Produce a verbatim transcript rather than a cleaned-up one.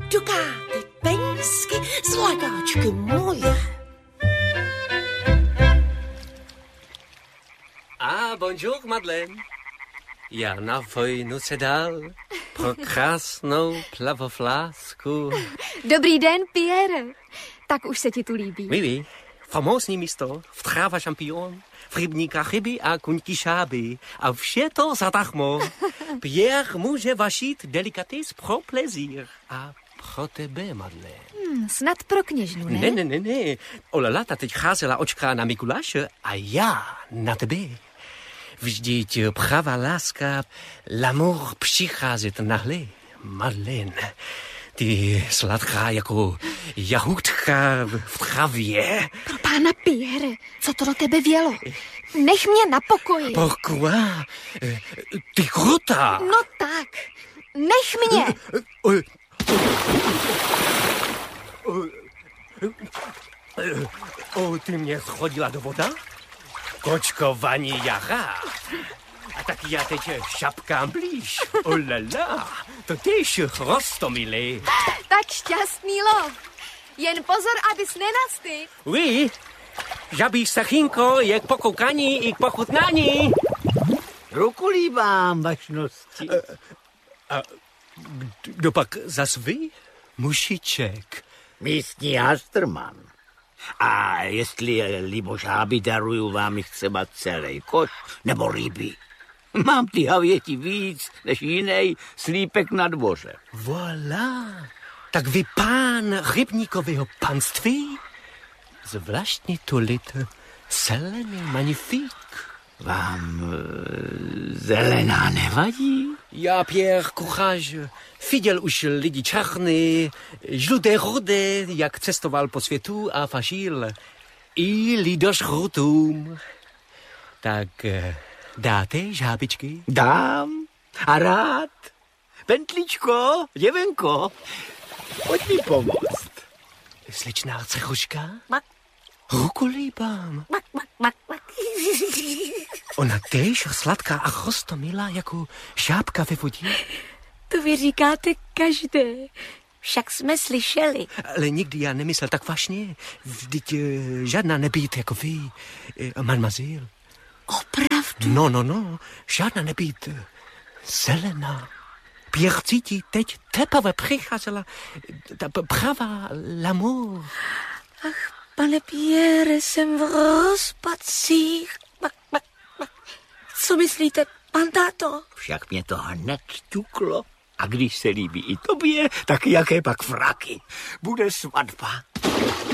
dukáty, penízky, zlatáčky moje. Ah, bonjour, Madeleine. Já na vojnu se dal pro krásnou plavoflásku. Dobrý den, Pierre. Tak už se ti tu líbí. Oui, oui. Famózní místo, vtráva šampion, v rybníkách ryby a kuňky šáby. A vše to zadarmo. Pierre může vašit delikates pro plezír. A pro tebe, Madeleine. Hmm, snad pro kněžnu, ne? Ne, ne, ne, ne. Olala, ta teď cházela očká na Mikuláše a já na tebe. Vždyť pravá láska, l'amour přicházet nahle, Madeleine. Ty sladká jako jahůdka v travě. Pro pána Pierre, co to do tebe vělo? Nech mě na pokoji. Pourquoi? Ty krutá. No tak, nech mě. O, ty mě schodila do voda? Kočkování jara. A tak já teď šapkám blíž. Olala, to tyž rostomilé. Tak šťastný lov. Jen pozor, abys nenastý. Oui, žabí sachinko je k pokoukání i k pochutnání. Ruku líbám, vašnosti. A, a kdo pak zas vy? Mušiček. Místní hastrman. A jestli libo žáby, daruju vám jich třeba celý koš nebo ryby. Mám ty havěti víc než jiný slípek na dvoře. Voilà. Tak vy pán rybníkového panství? Zvláštní tulit zelený magnifik. Vám e, zelená nevadí? Já, Pierre, courage. Viděl už lidi černý, žluté, rudé, jak cestoval po světu a fašil. I lidožrutům. Tak dáte žábičky? Dám a rád. Pentličko, děvenko, pojď mi pomoct. Slečná cechuška? Ruku líbám. Ona též sladká a rostomilá jako žábka ve vodě. To vy říkáte každé. Však jsme slyšeli. Ale nikdy já nemyslel tak vážně. Vždyť uh, žádná nebýt jako vy, uh, mademoiselle. Opravdu? No, no, no, žádná nebýt uh, zelená. Pierre cítí teď teprve přicházela ta pravá l'amour. Ach, pane Pierre, jsem v rozpacích. Co myslíte, pan táto? Však mě to hned ťuklo. A když se líbí i tobě, tak jaké pak fraky. Bude svatba.